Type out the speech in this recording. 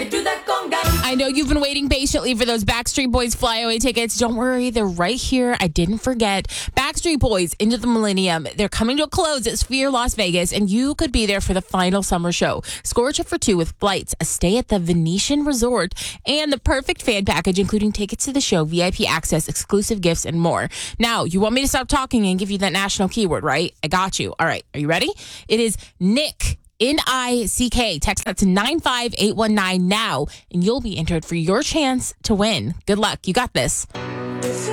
I know you've been waiting patiently for those Backstreet Boys flyaway tickets. Don't worry, they're right here. I didn't forget. Backstreet Boys Into the Millennium. They're coming to a close at Sphere Las Vegas, and you could be there for the final summer show. Score a trip for two with flights, a stay at the Venetian Resort, and the perfect fan package, including tickets to the show, VIP access, exclusive gifts, and more. Now, you want me to stop talking and give you that national keyword, right? I got you. All right, are you ready? It is Nick. Nick. Text that to 95819 now, and you'll be entered for your chance to win. Good luck. You got this.